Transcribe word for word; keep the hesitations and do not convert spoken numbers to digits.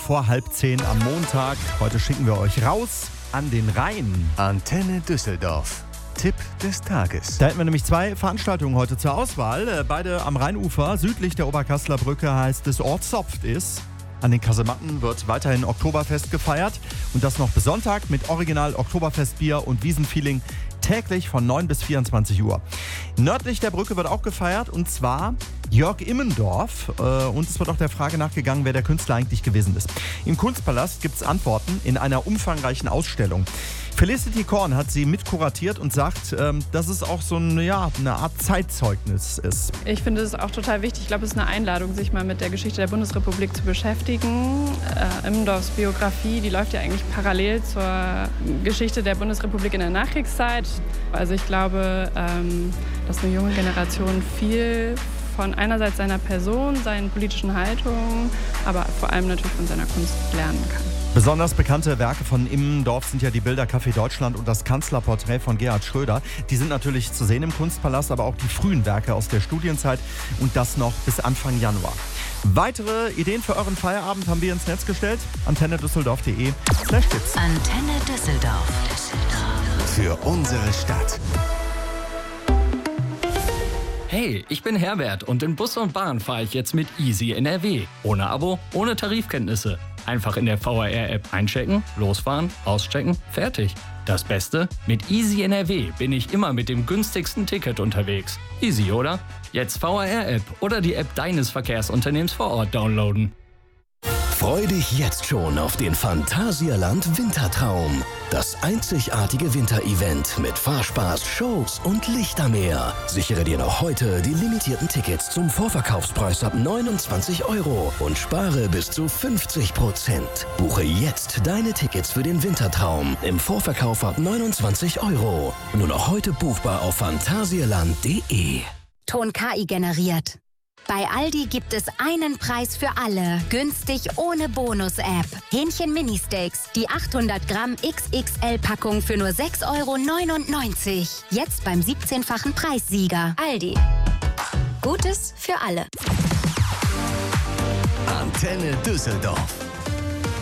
vor halb zehn am Montag. Heute schicken wir euch raus an den Rhein. Antenne Düsseldorf. Tipp des Tages. Da hätten wir nämlich zwei Veranstaltungen heute zur Auswahl. Beide am Rheinufer. Südlich der Oberkasseler Brücke heißt es Ort Zopft ist. An den Kasematten wird weiterhin Oktoberfest gefeiert. Und das noch bis Sonntag mit Original Oktoberfestbier und Wiesenfeeling täglich von neun bis vierundzwanzig Uhr. Nördlich der Brücke wird auch gefeiert und zwar Jörg Immendorf. Und es wird auch der Frage nachgegangen, wer der Künstler eigentlich gewesen ist. Im Kunstpalast gibt es Antworten in einer umfangreichen Ausstellung. Felicity Korn hat sie mitkuratiert und sagt, dass es auch so eine, ja, eine Art Zeitzeugnis ist. Ich finde es auch total wichtig. Ich glaube, es ist eine Einladung, sich mal mit der Geschichte der Bundesrepublik zu beschäftigen. Äh, Immendorfs Biografie, die läuft ja eigentlich parallel zur Geschichte der Bundesrepublik in der Nachkriegszeit. Also ich glaube, ähm, dass eine junge Generation viel von einerseits seiner Person, seinen politischen Haltungen, aber vor allem natürlich von seiner Kunst lernen kann. Besonders bekannte Werke von Immendorf sind ja die Bilder Café Deutschland und das Kanzlerporträt von Gerhard Schröder. Die sind natürlich zu sehen im Kunstpalast, aber auch die frühen Werke aus der Studienzeit und das noch bis Anfang Januar. Weitere Ideen für euren Feierabend haben wir ins Netz gestellt. antenne düsseldorf punkt de slash tipps. Antenne Düsseldorf. Für unsere Stadt. Hey, ich bin Herbert und in Bus und Bahn fahre ich jetzt mit Easy N R W. Ohne Abo, ohne Tarifkenntnisse. Einfach in der V R R-App einchecken, losfahren, auschecken, fertig. Das Beste? Mit Easy N R W bin ich immer mit dem günstigsten Ticket unterwegs. Easy, oder? Jetzt V R R-App oder die App deines Verkehrsunternehmens vor Ort downloaden. Freu dich jetzt schon auf den Phantasialand Wintertraum. Das einzigartige Winterevent mit Fahrspaß, Shows und Lichtermeer. Sichere dir noch heute die limitierten Tickets zum Vorverkaufspreis ab neunundzwanzig Euro und spare bis zu fünfzig Prozent. Buche jetzt deine Tickets für den Wintertraum im Vorverkauf ab neunundzwanzig Euro. Nur noch heute buchbar auf phantasialand punkt de. Ton K I generiert. Bei Aldi gibt es einen Preis für alle. Günstig ohne Bonus-App. Hähnchen Mini-Steaks. Die achthundert Gramm X X L-Packung für nur sechs Euro neunundneunzig. Jetzt beim siebzehnfachen Preissieger. Aldi. Gutes für alle. Antenne Düsseldorf.